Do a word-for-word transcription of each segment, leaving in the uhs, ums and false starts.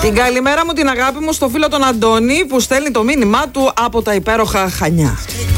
Την καλημέρα μου, την αγάπη μου στο φίλο τον Αντώνη που στέλνει το μήνυμά του από τα υπέροχα Χανιά.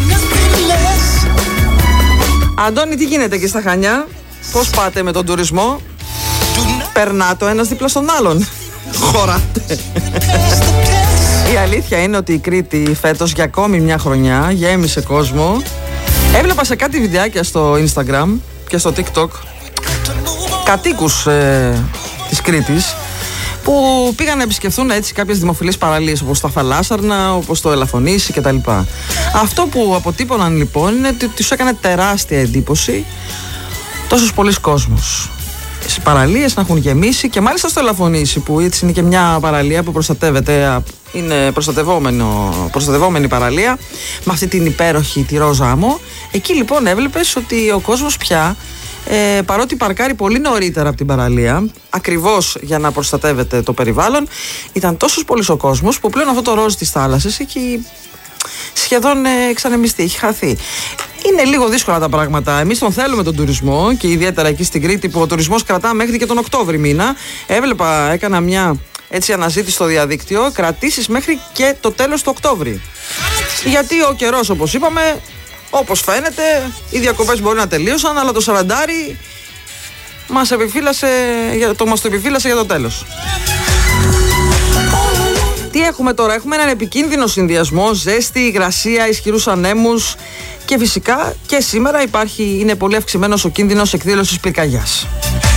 Αντώνη, τι γίνεται εκεί στα Χανιά? Πώς πάτε με τον τουρισμό? Περνά το ένας δίπλα στον άλλον? Χωράτε? Η αλήθεια είναι ότι η Κρήτη φέτος για ακόμη μια χρονιά γέμισε κόσμο. Έβλεπα σε κάτι βιντεάκια στο Instagram και στο TikTok κατοίκους ε, της Κρήτης που πήγαν να επισκεφθούν έτσι κάποιες δημοφιλείς παραλίες όπως τα Θαλάσσαρνα, όπως το Ελαφωνήσι κτλ. Αυτό που αποτύπωναν λοιπόν είναι ότι τους έκανε τεράστια εντύπωση τόσος πολλής κόσμος. Στις παραλίες να έχουν γεμίσει και μάλιστα στο Ελαφωνήσι που έτσι είναι και μια παραλία που προστατεύεται, είναι προστατευόμενο, προστατευόμενη παραλία με αυτή την υπέροχη τη ροζ άμμο. Εκεί λοιπόν έβλεπες ότι ο κόσμος πια Ε, παρότι παρκάρει πολύ νωρίτερα από την παραλία, ακριβώς για να προστατεύεται το περιβάλλον, ήταν τόσος πολύς ο κόσμος που πλέον αυτό το ροζ της θάλασσας έχει σχεδόν ε, εξανεμιστεί, έχει χαθεί. Είναι λίγο δύσκολα τα πράγματα. Εμείς τον θέλουμε τον τουρισμό και ιδιαίτερα εκεί στην Κρήτη που ο τουρισμός κρατά μέχρι και τον Οκτώβρη μήνα. Έβλεπα, έκανα μια έτσι αναζήτηση στο διαδίκτυο, κρατήσεις μέχρι και το τέλος του Οκτώβρη. Γιατί ο καιρός, όπως είπαμε, όπως φαίνεται, οι διακοπές μπορεί να τελείωσαν, αλλά το σαραντάρι μας, επιφύλασε, το, μας το επιφύλασε για το τέλος. Τι έχουμε τώρα? Έχουμε έναν επικίνδυνο συνδυασμό, ζέστη, υγρασία, ισχυρούς ανέμους και φυσικά και σήμερα υπάρχει, είναι πολύ αυξημένος ο κίνδυνος εκδήλωσης πυρκαγιάς.